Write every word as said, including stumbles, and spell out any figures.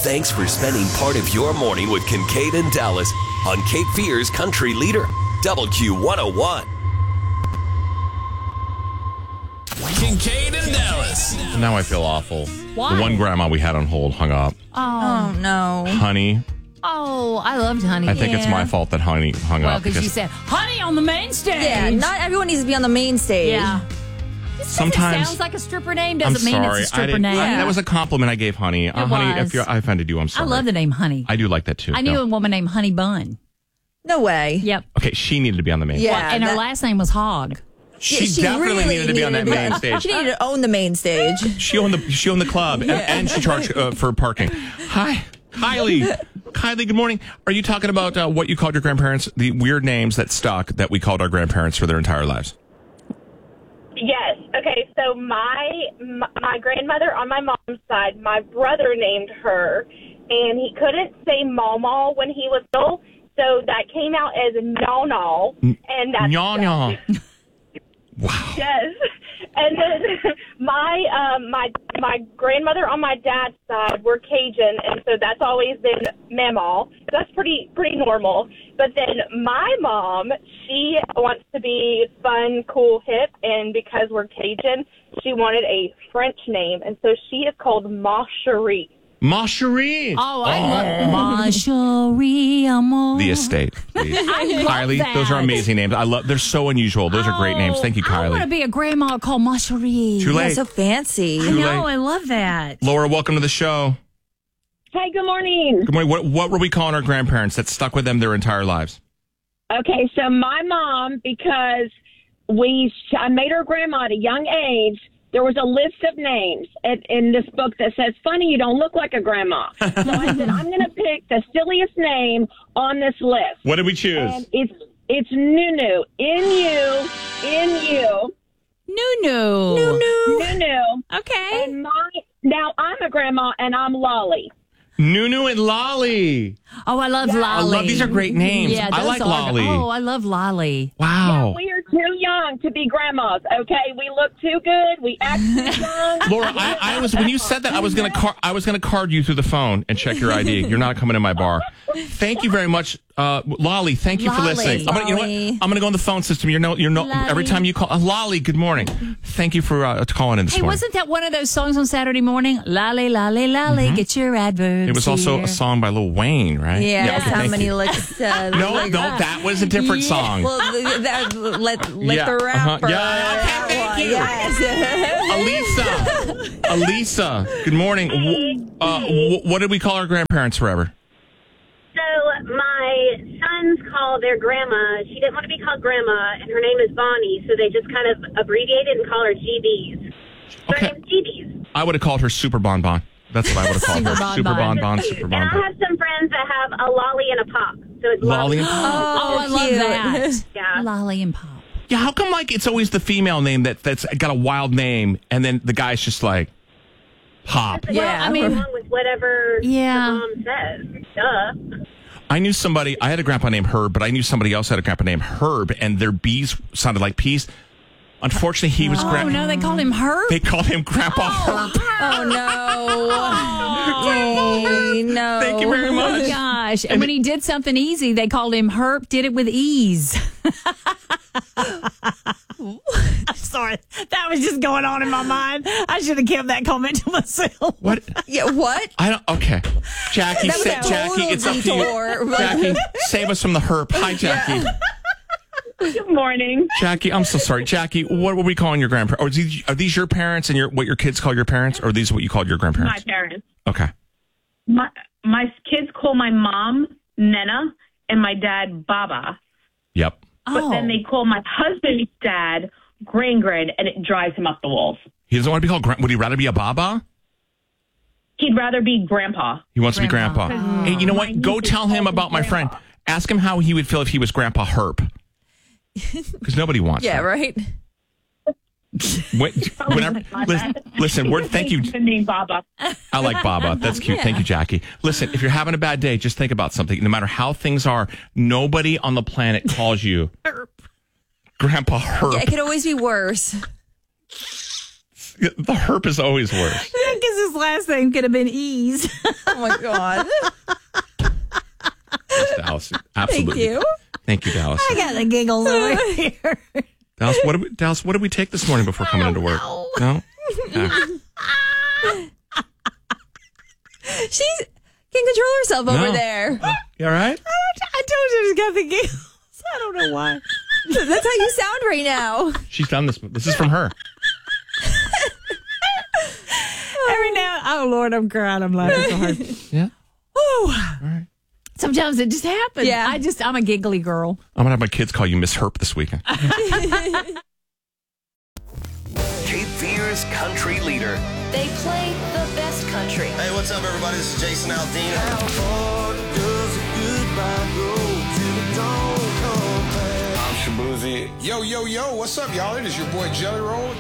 Thanks for spending part of your morning with Kincaid and Dallas on Cape Fear's Country Leader, W Q one oh one. Kincaid and Dallas. Now I feel awful. Why? The one grandma we had on hold hung up. Oh, Oh, no. Honey. oh, I loved Honey. I think it's Yeah. my fault that Honey hung well, up. because you said Honey on the main stage. Yeah, not everyone needs to be on the main stage. Yeah. Just 'cause Sometimes- it sounds like a stripper name I'm doesn't mean sorry. it's a I stripper didn't- name. I- that was a compliment I gave Honey. Uh, It honey, was. if you're, I offended you, I'm I sorry. love the name Honey. I do like that too. I knew No. a woman named Honey Bun. No way. Yep. Okay, she needed to be on the main Yeah. stage. and her that- last name was Hog. She, she definitely really needed to be on that main to- stage. She needed to own the main stage. She owned the she owned the club, and, and she charged uh, for parking. Hi, Kylie. Kylie, good morning. Are you talking about uh, what you called your grandparents? The weird names that stuck that we called our grandparents for their entire lives. Yes. Okay. So my my grandmother on my mom's side, my brother named her, and he couldn't say Mama when he was little, so that came out as No-No, and that's Nya nya. Wow. yes. And then my um, my my grandmother on my dad's side were Cajun, and so that's always been Mama. That's pretty pretty normal. But then my mom, she wants to be fun, cool, hip, and because we're Cajun, she wanted a French name, and so she is called Ma Cherie. Ma Cherie. Oh, I love Ma Cherie Amour. The estate, please. I love Kylie, that. those are amazing names. I love. They're so unusual. Those are great names. Thank you, Oh, I want to Kylie. be a grandma called Ma Cherie. Too Yeah, late. so fancy. I Too know, late. I love that. Laura, welcome to the show. Hi, good morning. Good morning. What, what were we calling our grandparents that stuck with them their entire lives? Okay, so my mom, because we, I made her grandma at a young age, there was a list of names in, in this book that says, funny, you don't look like a grandma. So I said, I'm going to pick the silliest name on this list. What did we choose? And it's, it's Nunu. N-U, N-U, Nunu. Nunu. Nunu. Okay. And my, now I'm a grandma and I'm Lolly. Nunu and Lolly. Oh, I love Yeah. Lolly. I love these are great names. Yeah, I those like are- Lolly. Oh, I love Lolly. Wow. We are too young to be grandmas, okay? We look too good. We act too young. Laura, I, I was when you said that I was gonna car- I was gonna card you through the phone and check your I D. You're not coming in my bar. Thank you very much, uh, Lolly. Thank you for Lolly. listening. I'm gonna, you know what? Lolly. I'm gonna go in the phone system. You're no, you're no. Lolly. Every time you call, uh, Lolly. Good morning. Thank you for uh, calling in this Hey, morning. wasn't that one of those songs on Saturday morning? Lolly, lolly, lolly, get your adverbs. Mm-hmm. It was also here. a song by Lil Wayne, right? Yeah, okay, how thank many you. licks? Uh, No, lick- no, that was a different Yeah. song. Well, th- that, let, let Yeah, the uh-huh. rapper. Yeah, okay, thank you. Yes. Alisa. Alisa, good morning. W- Uh, w- what did we call our grandparents forever? So my sons call their grandma, she didn't want to be called grandma, and her name is Bonnie, so they just kind of abbreviated and call her G Bs. So Okay. her name's G Bs. I would have called her Super Bon Bon. That's what I would have called Super her. Bon Super Bon. Bon Bon, Super And Bon I Bon. have some friends that have a lolly and a pop. So it's Lolly lolly. and Pop. Oh, I love cute. that. Yeah. Lolly and Pop. Yeah, how come like it's always the female name that that's got a wild name, and then the guy's just like Pop? Yeah, I mean- along with whatever Yeah. the mom says. Duh. I knew somebody. I had a grandpa named Herb, but I knew somebody else had a grandpa named Herb, and their B's sounded like peas. Unfortunately, he was. Oh, gra- no, they called him Herb? They called him Grandpa Herb. Oh, no. Hey, no. Thank you very Oh, much. my gosh. And when he did something easy, they called him Herb, did it with ease. I'm sorry. That was just going on in my mind. I should have kept that comment to myself. What? Yeah, what? I don't. Okay, Jackie. That was Sa- a Jackie, total it's up to detour, you. but- Jackie, save us from the herp. Hi, Jackie. Good morning. Jackie, I'm so sorry. Jackie, what were we calling your grandparents? Or are these, are these your parents and your what your kids call your parents, or are these what you called your My grandparents? parents. Okay. My my kids call my mom Nena and my dad Baba, Yep. but Oh. then they call my husband's dad Grangrid, and it drives him up the walls. He doesn't want to be called. Gra- Would he rather be a Baba? He'd rather be Grandpa. He wants to be Grandpa. Grandpa. Hey, you know what? Go tell him about my friend. Ask him how he would feel if he was Grandpa Herp. Because nobody wants Yeah, that. right? When, whenever, listen, listen we're, thank you. The name Baba. I like Baba. That's cute. Thank you, Jackie. Listen, if you're having a bad day, just think about something. No matter how things are, nobody on the planet calls you Grandpa Herp. Yeah, it could always be worse. The herp is always worse. Because it's last name could have been Ease. Oh my God. Dallas, absolutely. Thank you. Thank you, Dallas. I got the giggles over here. Dallas, what did we, Dallas, what did we take this morning before coming into work? know. No? Yeah. She can control herself over No. there. You all right? I told you she's got the giggles. I don't know why. That's how you sound right now. She's done this. This is from her. Every now, oh Lord, I'm crying. I'm laughing so hard. Yeah. Whew. All right. Sometimes it just happens. Yeah. I just, I'm a giggly girl. I'm going to have my kids call you Miss Herp this weekend. Cape Fear's country leader. They play the best country. Hey, what's up, everybody? This is Jason Aldean. How far does a goodbye go to the dawn come back? I'm Shabuzi. Yo, yo, yo, what's up, y'all? It is your boy Jelly Roll.